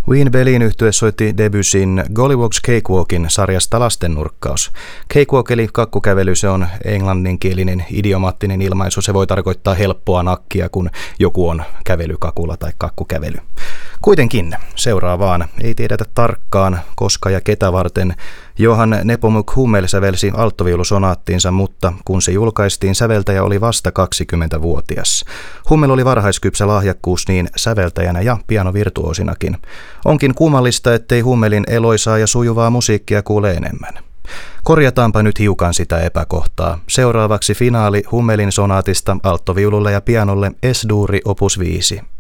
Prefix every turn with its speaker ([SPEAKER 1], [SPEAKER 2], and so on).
[SPEAKER 1] Ween Bellin yhtye soitti Debussyn Golliwogg's Cakewalkin sarjasta Lastennurkkaus. Cakewalk eli kakkukävely, se on englanninkielinen idiomaattinen ilmaisu. Se voi tarkoittaa helppoa nakkia, kun joku on kävelykakulla tai kakkukävely. Kuitenkin, seuraavaan ei tiedetä tarkkaan, koska ja ketä varten Johann Nepomuk Hummel sävelsi alttoviulusonaattiinsa, mutta kun se julkaistiin, säveltäjä oli vasta 20-vuotias. Hummel oli varhaiskypsä lahjakkuus niin säveltäjänä ja pianovirtuosinakin. Onkin kummallista, ettei Hummelin eloisaa ja sujuvaa musiikkia kuule enemmän. Korjataanpa nyt hiukan sitä epäkohtaa. Seuraavaksi finaali Hummelin sonaatista alttoviululle ja pianolle Es-duuri opus 5.